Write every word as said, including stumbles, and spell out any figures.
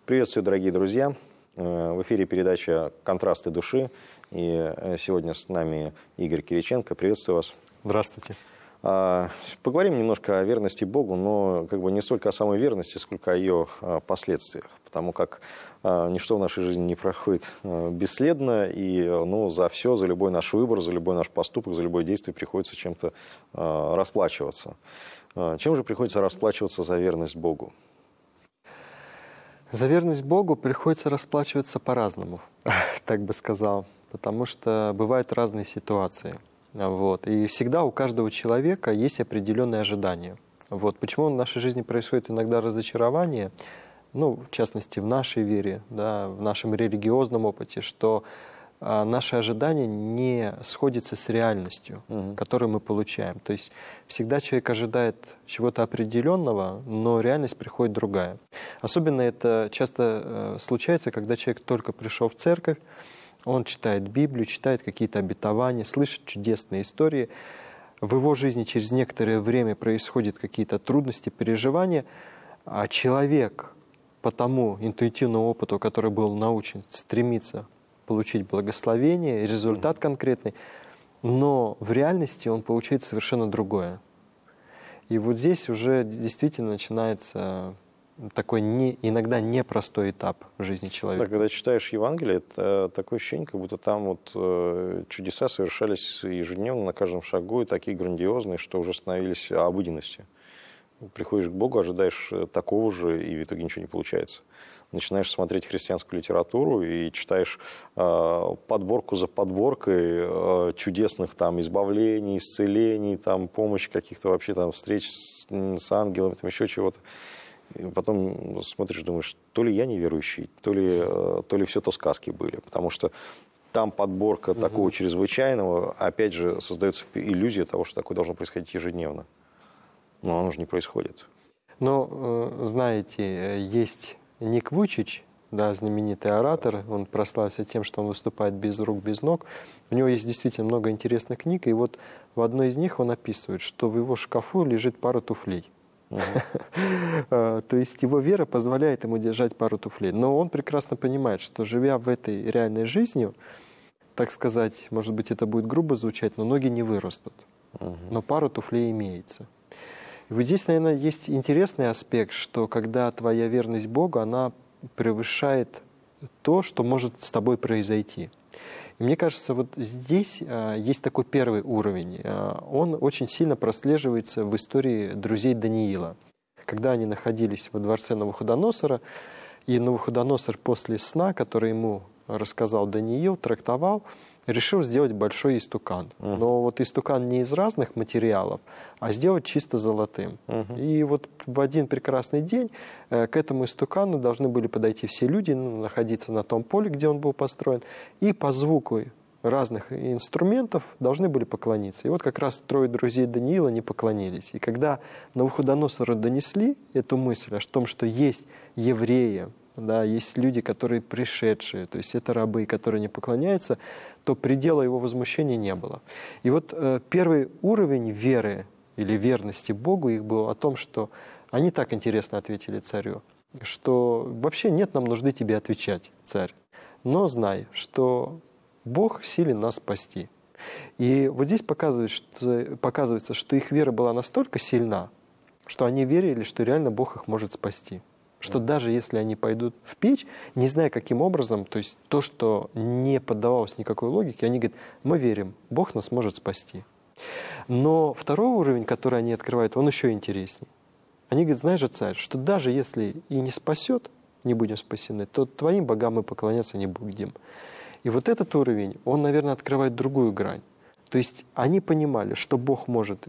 Приветствую, дорогие друзья. В эфире передача «Контрасты души». И сегодня с нами Игорь Кириченко. Приветствую вас. Здравствуйте. Поговорим немножко о верности Богу, но как бы не столько о самой верности, сколько о ее последствиях. Потому как ничто в нашей жизни не проходит бесследно, и ну, за все, за любой наш выбор, за любой наш поступок, за любое действие приходится чем-то расплачиваться. Чем же приходится расплачиваться за верность Богу? За верность Богу приходится расплачиваться по-разному, так бы сказал, потому что бывают разные ситуации. Вот. И всегда у каждого человека есть определенные ожидания. Вот. Почему в нашей жизни происходит иногда разочарование, ну, в частности, в нашей вере, да, в нашем религиозном опыте, что а, наши ожидания не сходятся с реальностью, угу. которую мы получаем. То есть всегда человек ожидает чего-то определенного, но реальность приходит другая. Особенно это часто э, случается, когда человек только пришел в церковь, он читает Библию, читает какие-то обетования, слышит чудесные истории. В его жизни через некоторое время происходят какие-то трудности, переживания, а человек по тому интуитивному опыту, который был научен, стремится получить благословение, результат конкретный, но в реальности он получает совершенно другое. И вот здесь уже действительно начинается такой не, иногда непростой этап в жизни человека. Да, когда читаешь Евангелие, это такое ощущение, как будто там вот э, чудеса совершались ежедневно на каждом шагу, и такие грандиозные, что уже становились обыденностью. Приходишь к Богу, ожидаешь такого же, и в итоге ничего не получается. Начинаешь смотреть христианскую литературу и читаешь э, подборку за подборкой э, чудесных там избавлений, исцелений, там, помощи каких-то вообще там встреч с, с ангелами, там еще чего-то. И потом смотришь, думаешь, то ли я неверующий, то ли, то ли все то сказки были. Потому что там подборка угу. такого чрезвычайного, опять же, создается иллюзия того, что такое должно происходить ежедневно. Но оно же не происходит. Но, знаете, есть Ник Вуйчич, да, знаменитый оратор, он прославился тем, что он выступает без рук, без ног. У него есть действительно много интересных книг, и вот в одной из них он описывает, что в его шкафу лежит пара туфлей. Uh-huh. То есть его вера позволяет ему держать пару туфлей. Но он прекрасно понимает, что живя в этой реальной жизнью, так сказать, может быть, это будет грубо звучать, но ноги не вырастут. Uh-huh. Но пара туфлей имеется. И вот здесь, наверное, есть интересный аспект, что когда твоя верность Богу, она превышает то, что может с тобой произойти. И мне кажется, вот здесь а, есть такой первый уровень. А, он очень сильно прослеживается в истории друзей Даниила. Когда они находились во дворце Навуходоносора, и Навуходоносор после сна, который ему рассказал Даниил, трактовал, решил сделать большой истукан. Uh-huh. Но вот истукан не из разных материалов, а сделать чисто золотым. Uh-huh. И вот в один прекрасный день э, к этому истукану должны были подойти все люди, ну, находиться на том поле, где он был построен, и по звуку разных инструментов должны были поклониться. И вот как раз трое друзей Даниила не поклонились. И когда Навуходоносору донесли эту мысль о том, что есть евреи, да, есть люди, которые пришедшие, то есть это рабы, которые не поклоняются, то предела его возмущения не было. И вот э, первый уровень веры или верности Богу их был о том, что они так интересно ответили царю, что вообще нет нам нужды тебе отвечать, царь, но знай, что Бог силен нас спасти. И вот здесь показывает, что, показывается, что их вера была настолько сильна, что они верили, что реально Бог их может спасти. Что даже если они пойдут в печь, не зная каким образом, то есть то, что не поддавалось никакой логике, они говорят, мы верим, Бог нас может спасти. Но второй уровень, который они открывают, он еще интереснее. Они говорят, знаешь же, царь, что даже если и не спасет, не будем спасены, то твоим богам мы поклоняться не будем. И вот этот уровень, он, наверное, открывает другую грань. То есть они понимали, что Бог может